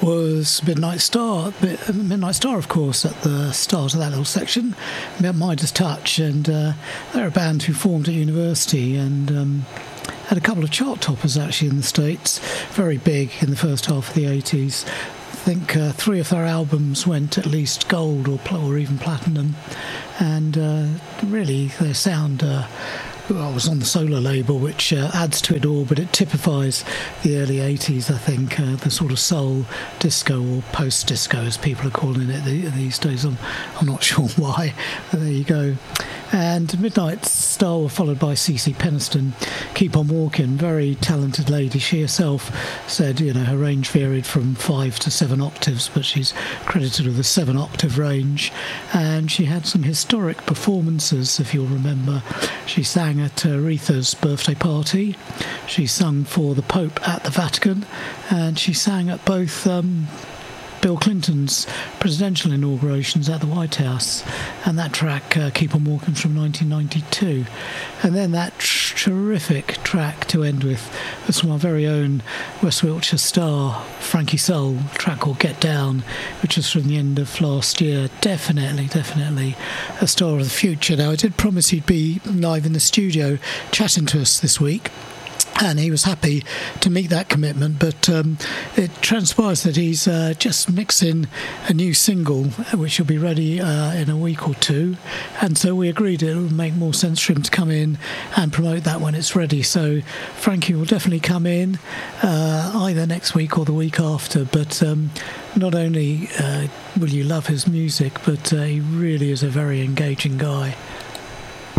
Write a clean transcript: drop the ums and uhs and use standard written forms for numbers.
was Midnight Star. Midnight Star, of course, at the start of that little section. Midas Touch, and they're a band who formed at university and had a couple of chart toppers actually in the States. Very big in the first half of the 80s. I think 3 of their albums went at least gold or even platinum, and really their sound was on the Solar label, which adds to it all, but it typifies the early 80s, I think, the sort of soul disco or post-disco as people are calling it these days. I'm not sure why, but there you go. And Midnight Star were followed by CeCe Peniston. Keep On Walking, very talented lady. She herself said, her range varied from 5 to 7 octaves, but she's credited with a 7-octave range. And she had some historic performances, if you'll remember. She sang at Aretha's birthday party. She sung for the Pope at the Vatican, and she sang at both Bill Clinton's presidential inaugurations at the White House, and that track, Keep On Walking, from 1992. And then that terrific track to end with was from our very own West Wiltshire star, Frankie Soul, a track called Get Down, which was from the end of last year. Definitely a star of the future. Now, I did promise he'd be live in the studio chatting to us this week, and he was happy to meet that commitment, but it transpires that he's just mixing a new single which will be ready in a week or two, and so we agreed it would make more sense for him to come in and promote that when it's ready. So Frankie will definitely come in either next week or the week after, but not only will you love his music, but he really is a very engaging guy.